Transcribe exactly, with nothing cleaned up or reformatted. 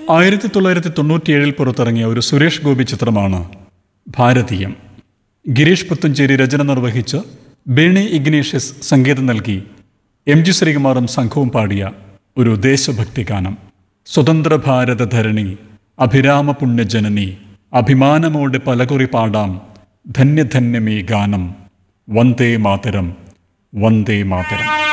ആയിരത്തി തൊള്ളായിരത്തി തൊണ്ണൂറ്റിയേഴിൽ പുറത്തിറങ്ങിയ ഒരു സുരേഷ് ഗോപി ചിത്രമാണ് ഭാരതീയം. ഗിരീഷ് പുത്തഞ്ചേരി രചന നിർവഹിച്ച് ബേണി ഇഗ്നേഷ്യസ് സംഗീതം നൽകി എം ജി ശ്രീകുമാറും സംഘവും പാടിയ ഒരു ദേശഭക്തി ഗാനം. സ്വതന്ത്ര ഭാരത ധരണി അഭിരാമ പുണ്യജനനി, അഭിമാനമോടെ പലകുറി പാടാം ധന്യധന്യമീ ഗാനം, വന്ദേ മാതരം വന്ദേ മാതരം.